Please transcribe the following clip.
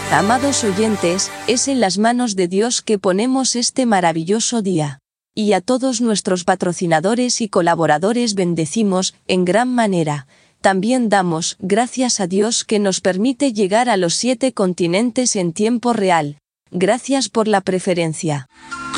Amados oyentes, es en las manos de Dios que ponemos este maravilloso día. Y a todos nuestros patrocinadores y colaboradores bendecimos en gran manera. También damos gracias a Dios que nos permite llegar a los 7 continentes en tiempo real. Gracias por la preferencia.